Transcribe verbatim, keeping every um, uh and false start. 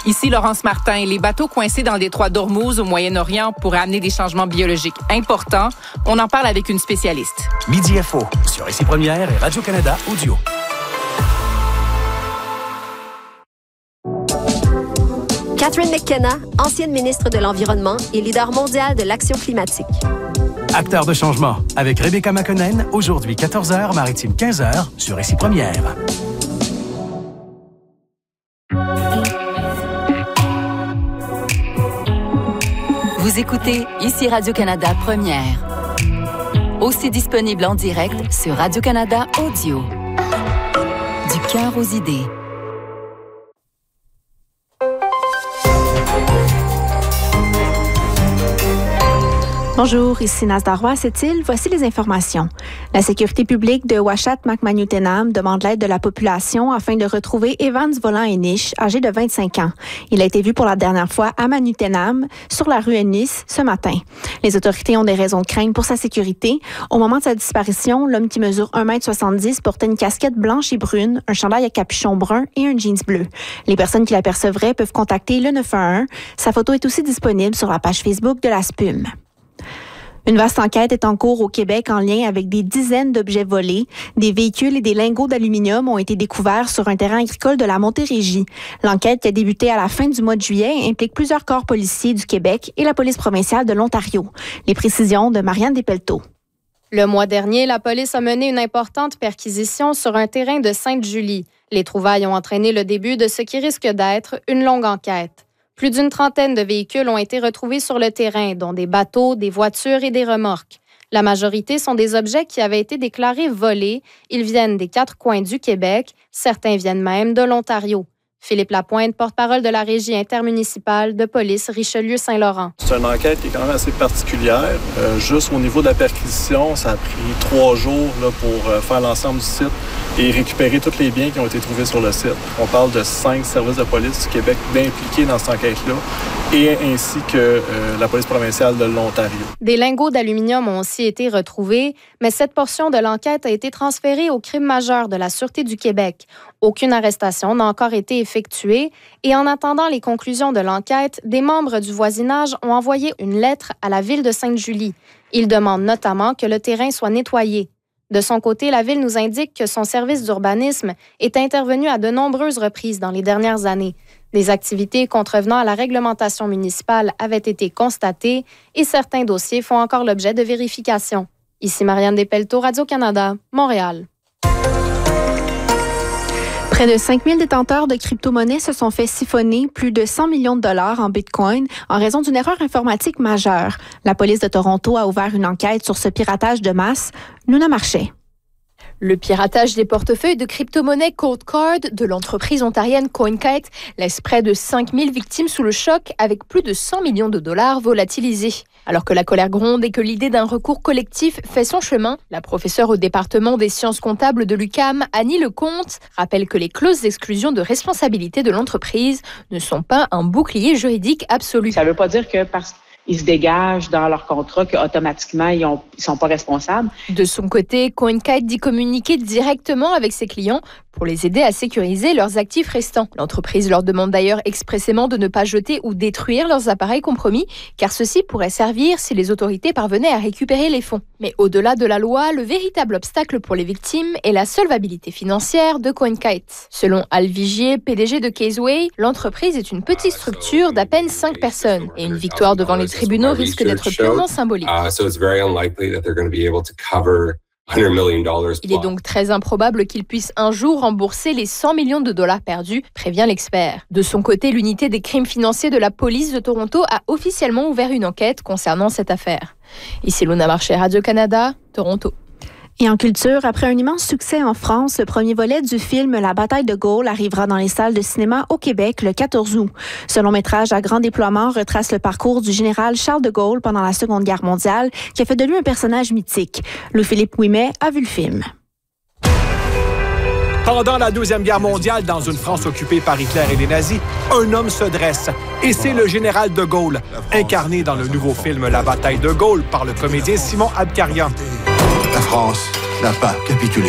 Ici Laurence Martin. Les bateaux coincés dans le détroit d'Ormuz au Moyen-Orient pourraient amener des changements biologiques importants. On en parle avec une spécialiste. Midi Info sur Ici Première et Radio-Canada Audio. Catherine McKenna, ancienne ministre de l'Environnement et leader mondial de l'action climatique. Acteur de changement avec Rebecca McConnell, aujourd'hui quatorze heures, maritime quinze heures sur Ici Première. Vous écoutez Ici Radio-Canada Première. Aussi disponible en direct sur Radio-Canada Audio. Du cœur aux idées. Bonjour, ici Nazda Roy, c'est-il? Voici les informations. La sécurité publique de Ouachat-Macmaniutenam demande l'aide de la population afin de retrouver Evans Volant-Enich, âgé de vingt-cinq ans. Il a été vu pour la dernière fois à Maniutenam, sur la rue Ennis, ce matin. Les autorités ont des raisons de crainte pour sa sécurité. Au moment de sa disparition, l'homme qui mesure un mètre soixante-dix portait une casquette blanche et brune, un chandail à capuchon brun et un jeans bleu. Les personnes qui l'apercevraient peuvent contacter le neuf un un. Sa photo est aussi disponible sur la page Facebook de la S P U M. Une vaste enquête est en cours au Québec en lien avec des dizaines d'objets volés. Des véhicules et des lingots d'aluminium ont été découverts sur un terrain agricole de la Montérégie. L'enquête qui a débuté à la fin du mois de juillet implique plusieurs corps policiers du Québec et la police provinciale de l'Ontario. Les précisions de Marianne Despelteaux. Le mois dernier, la police a mené une importante perquisition sur un terrain de Sainte-Julie. Les trouvailles ont entraîné le début de ce qui risque d'être une longue enquête. Plus d'une trentaine de véhicules ont été retrouvés sur le terrain, dont des bateaux, des voitures et des remorques. La majorité sont des objets qui avaient été déclarés volés. Ils viennent des quatre coins du Québec. Certains viennent même de l'Ontario. Philippe Lapointe, porte-parole de la Régie intermunicipale de police Richelieu-Saint-Laurent. C'est une enquête qui est quand même assez particulière. Euh, juste au niveau de la perquisition, ça a pris trois jours là, pour euh, faire l'ensemble du site et récupérer tous les biens qui ont été trouvés sur le site. On parle de cinq services de police du Québec d'impliqués dans cette enquête-là et ainsi que euh, la police provinciale de l'Ontario. Des lingots d'aluminium ont aussi été retrouvés, mais cette portion de l'enquête a été transférée au crime majeur de la Sûreté du Québec. Aucune arrestation n'a encore été effectuée et en attendant les conclusions de l'enquête, des membres du voisinage ont envoyé une lettre à la ville de Sainte-Julie. Ils demandent notamment que le terrain soit nettoyé. De son côté, la ville nous indique que son service d'urbanisme est intervenu à de nombreuses reprises dans les dernières années. Des activités contrevenant à la réglementation municipale avaient été constatées et certains dossiers font encore l'objet de vérification. Ici Marianne Despelteaux, Radio-Canada, Montréal. Près de cinq mille détenteurs de crypto-monnaies se sont fait siphonner plus de cent millions de dollars en bitcoin en raison d'une erreur informatique majeure. La police de Toronto a ouvert une enquête sur ce piratage de masse. Luna Marchais. Le piratage des portefeuilles de crypto-monnaies Cold Card de l'entreprise ontarienne CoinKite laisse près de cinq mille victimes sous le choc avec plus de cent millions de dollars volatilisés. Alors que la colère gronde et que l'idée d'un recours collectif fait son chemin, la professeure au département des sciences comptables de l'U Q A M, Annie Lecomte, rappelle que les clauses d'exclusion de responsabilité de l'entreprise ne sont pas un bouclier juridique absolu. Ça ne veut pas dire que parce ils se dégagent dans leur contrat qu'automatiquement, ils ne sont pas responsables. De son côté, CoinKite dit communiquer directement avec ses clients pour les aider à sécuriser leurs actifs restants. L'entreprise leur demande d'ailleurs expressément de ne pas jeter ou détruire leurs appareils compromis, car ceci pourrait servir si les autorités parvenaient à récupérer les fonds. Mais au-delà de la loi, le véritable obstacle pour les victimes est la solvabilité financière de CoinKite. Selon Al Vigier, P D G de Caseway, l'entreprise est une petite structure d'à peine cinq personnes et une victoire devant les tribunaux risque d'être purement symbolique. Il est donc très improbable qu'il puisse un jour rembourser les cent millions de dollars perdus, prévient l'expert. De son côté, l'unité des crimes financiers de la police de Toronto a officiellement ouvert une enquête concernant cette affaire. Ici Luna Marchais, Radio-Canada, Toronto. Et en culture, après un immense succès en France, le premier volet du film La bataille de Gaulle arrivera dans les salles de cinéma au Québec le quatorze août. Ce long métrage à grand déploiement retrace le parcours du général Charles de Gaulle pendant la Seconde Guerre mondiale, qui a fait de lui un personnage mythique. Louis-Philippe Ouimet a vu le film. Pendant la Deuxième Guerre mondiale, dans une France occupée par Hitler et les nazis, un homme se dresse. Et c'est le général de Gaulle, incarné dans le nouveau film La bataille de Gaulle par le comédien Simon Abkarian. La France n'a pas capitulé.